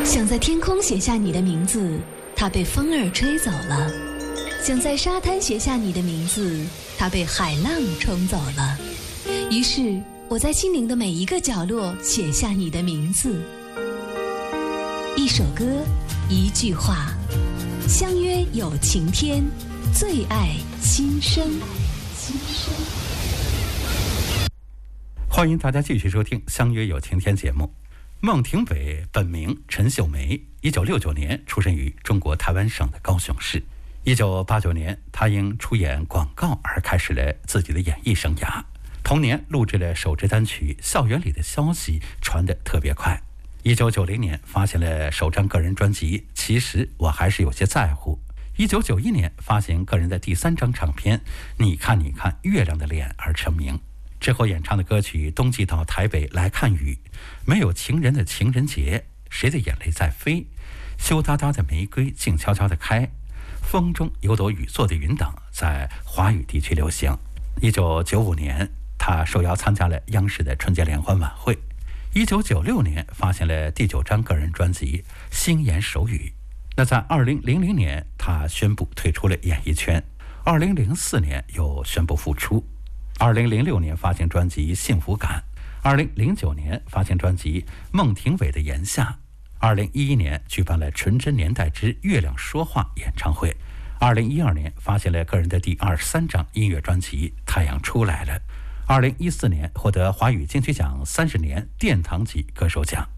想在天空写下你的名字，它被风儿吹走了；想在沙滩写下你的名字，它被海浪冲走了。于是我在心灵的每一个角落写下你的名字。一首歌，一句话，相约有晴天，最爱心声。 欢迎大家继续收听《相约有晴天》节目。孟庭苇本名陈秀梅，1969年出生于中国台湾省的高雄市。1989年，她因出演广告而开始了自己的演艺生涯。同年录制了首支单曲《校园里的消息》，传得特别快。1990年发行了首张个人专辑《其实我还是有些在乎》。1991年发行个人的第3张唱片《你看你看月亮的脸》而成名。之后演唱的歌曲《冬季到台北来看雨》、没有情人的情人节、谁的眼泪在飞、羞答答的玫瑰静悄悄地开、风中有朵雨做的云等在华语地区流行。1995年他受邀参加了央视的春节联欢晚会。1996年发行了第9张个人专辑《心言手语》。那在2000年他宣布退出了演艺圈。2004年又宣布复出。2006年发行专辑《幸福感》。2009年发行专辑《孟庭苇的炎夏》。2011年举办了《纯真年代之月亮说话》演唱会。2012年发行了个人的第23张音乐专辑《太阳出来了》。2014年获得华语金曲奖30年殿堂级歌手奖。